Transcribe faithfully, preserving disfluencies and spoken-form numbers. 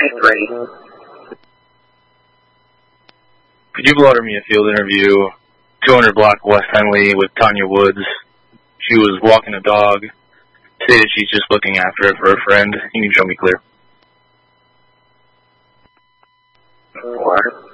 three. Could you blotter me a field interview, two hundred block West Henley with Tanya Woods? She was walking a dog, stated she's just looking after it for a friend. You can show me clear. What?